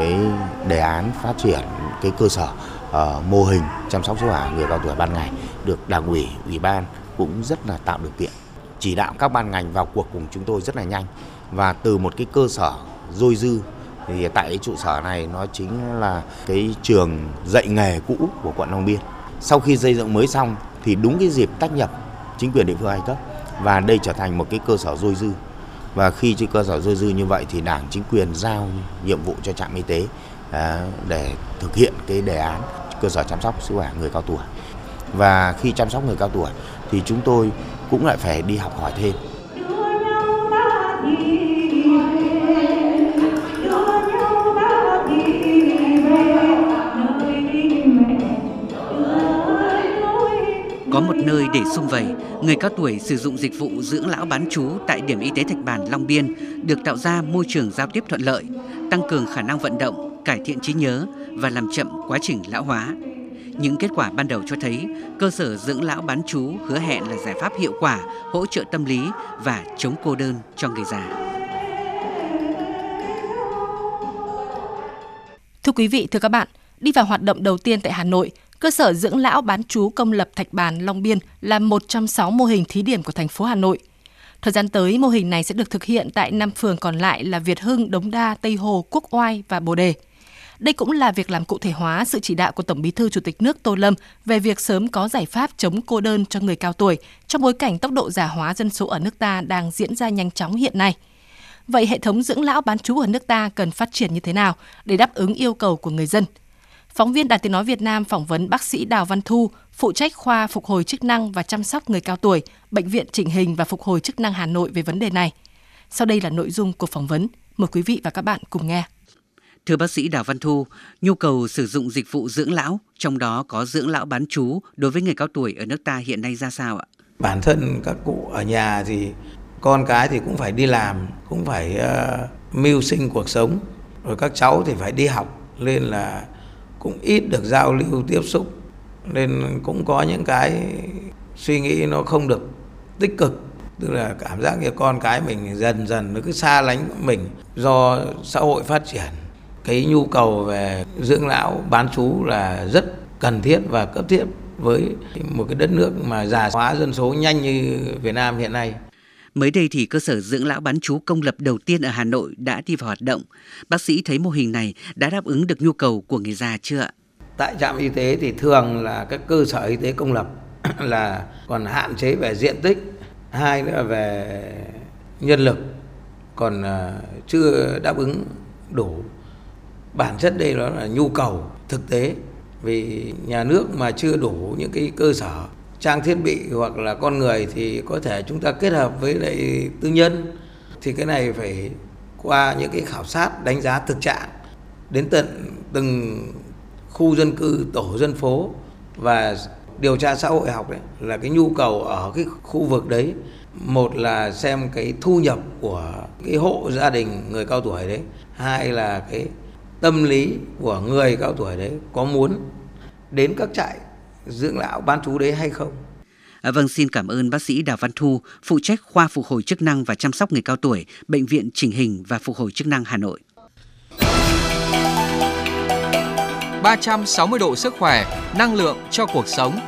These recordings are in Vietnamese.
cái đề án phát triển cái cơ sở mô hình chăm sóc sức khỏe người cao tuổi ban ngày được Đảng ủy, Ủy ban cũng rất là tạo điều kiện, chỉ đạo các ban ngành vào cuộc cùng chúng tôi rất là nhanh. Và từ một cái cơ sở dôi dư thì tại cái trụ sở này nó chính là cái trường dạy nghề cũ của quận Long Biên. Sau khi xây dựng mới xong thì đúng cái dịp tách nhập chính quyền địa phương hai cấp và đây trở thành một cái cơ sở dôi dư. Và khi trên cơ sở dôi dư như vậy thì Đảng, chính quyền giao nhiệm vụ cho trạm y tế để thực hiện cái đề án cơ sở chăm sóc sức khỏe người cao tuổi. Và khi chăm sóc người cao tuổi thì chúng tôi cũng lại phải đi học hỏi thêm. Có một nơi để sum vầy, người cao tuổi sử dụng dịch vụ dưỡng lão bán trú tại điểm y tế Thạch Bàn, Long Biên được tạo ra môi trường giao tiếp thuận lợi, tăng cường khả năng vận động, cải thiện trí nhớ và làm chậm quá trình lão hóa. Những kết quả ban đầu cho thấy cơ sở dưỡng lão bán trú hứa hẹn là giải pháp hiệu quả, hỗ trợ tâm lý và chống cô đơn cho người già. Thưa quý vị, thưa các bạn, đi vào hoạt động đầu tiên tại Hà Nội, cơ sở dưỡng lão bán trú công lập Thạch Bàn, Long Biên là một trong 6 mô hình thí điểm của thành phố Hà Nội. Thời gian tới, mô hình này sẽ được thực hiện tại 5 phường còn lại là Việt Hưng, Đống Đa, Tây Hồ, Quốc Oai và Bồ Đề. Đây cũng là việc làm cụ thể hóa sự chỉ đạo của Tổng Bí thư Chủ tịch nước Tô Lâm về việc sớm có giải pháp chống cô đơn cho người cao tuổi trong bối cảnh tốc độ già hóa dân số ở nước ta đang diễn ra nhanh chóng hiện nay. Vậy hệ thống dưỡng lão bán trú ở nước ta cần phát triển như thế nào để đáp ứng yêu cầu của người dân? Phóng viên Đài Tiếng nói Việt Nam phỏng vấn bác sĩ Đào Văn Thu, phụ trách khoa phục hồi chức năng và chăm sóc người cao tuổi, Bệnh viện Chỉnh hình và Phục hồi chức năng Hà Nội về vấn đề này. Sau đây là nội dung cuộc phỏng vấn. Mời quý vị và các bạn cùng nghe. Thưa bác sĩ Đào Văn Thu, nhu cầu sử dụng dịch vụ dưỡng lão, trong đó có dưỡng lão bán trú đối với người cao tuổi ở nước ta hiện nay ra sao ạ? Bản thân các cụ ở nhà thì con cái thì cũng phải đi làm, cũng phải mưu sinh cuộc sống, rồi các cháu thì phải đi học, nên là cũng ít được giao lưu tiếp xúc, nên cũng có những cái suy nghĩ nó không được tích cực, tức là cảm giác như con cái mình dần dần nó cứ xa lánh mình do xã hội phát triển. Cái nhu cầu về dưỡng lão bán trú là rất cần thiết và cấp thiết với một cái đất nước mà già hóa dân số nhanh như Việt Nam hiện nay. Mới đây thì cơ sở dưỡng lão bán trú công lập đầu tiên ở Hà Nội đã đi vào hoạt động. Bác sĩ thấy mô hình này đã đáp ứng được nhu cầu của người già chưa ạ? Tại trạm y tế thì thường là các cơ sở y tế công lập là còn hạn chế về diện tích, hai nữa là về nhân lực còn chưa đáp ứng đủ. Bản chất đây đó là nhu cầu thực tế, vì nhà nước mà chưa đủ những cái cơ sở trang thiết bị hoặc là con người thì có thể chúng ta kết hợp với lại tư nhân, thì cái này phải qua những cái khảo sát đánh giá thực trạng đến tận từng khu dân cư, tổ dân phố và điều tra xã hội học đấy, là cái nhu cầu ở cái khu vực đấy. Một là xem cái thu nhập của cái hộ gia đình người cao tuổi đấy, hai là cái tâm lý của người cao tuổi đấy có muốn đến các trại dưỡng lão bán trú đấy hay không. Vâng, xin cảm ơn bác sĩ Đào Văn Thu, phụ trách khoa phục hồi chức năng và chăm sóc người cao tuổi, Bệnh viện Chỉnh hình và Phục hồi chức năng Hà Nội. 360 độ sức khỏe, năng lượng cho cuộc sống.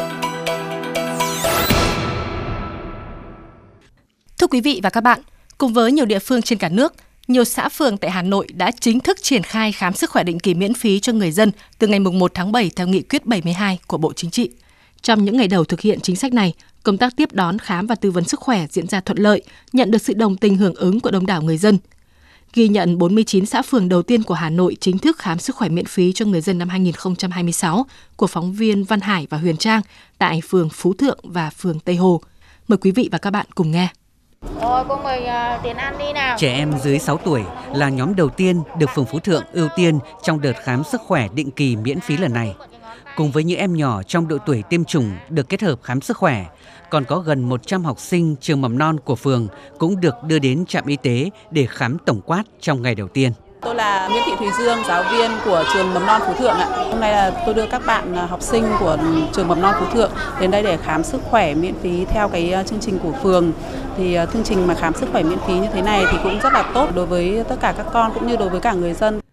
Thưa quý vị và các bạn, cùng với nhiều địa phương trên cả nước, nhiều xã phường tại Hà Nội đã chính thức triển khai khám sức khỏe định kỳ miễn phí cho người dân từ ngày 1 tháng 7 theo nghị quyết 72 của Bộ Chính trị. Trong những ngày đầu thực hiện chính sách này, công tác tiếp đón, khám và tư vấn sức khỏe diễn ra thuận lợi, nhận được sự đồng tình hưởng ứng của đông đảo người dân. Ghi nhận 49 xã phường đầu tiên của Hà Nội chính thức khám sức khỏe miễn phí cho người dân năm 2026 của phóng viên Văn Hải và Huyền Trang tại phường Phú Thượng và phường Tây Hồ. Mời quý vị và các bạn cùng nghe. Rồi cô mời Tiến An đi nào. Trẻ em dưới 6 tuổi là nhóm đầu tiên được phường Phú Thượng ưu tiên trong đợt khám sức khỏe định kỳ miễn phí lần này. Cùng với những em nhỏ trong độ tuổi tiêm chủng được kết hợp khám sức khỏe, còn có gần 100 học sinh trường mầm non của phường cũng được đưa đến trạm y tế để khám tổng quát trong ngày đầu tiên. Tôi là Nguyễn Thị Thùy Dương, giáo viên của trường mầm non Phú Thượng ạ. Hôm nay là tôi đưa các bạn học sinh của trường mầm non Phú Thượng đến đây để khám sức khỏe miễn phí theo cái chương trình của phường. Thì chương trình mà khám sức khỏe miễn phí như thế này thì cũng rất là tốt đối với tất cả các con cũng như đối với cả người dân.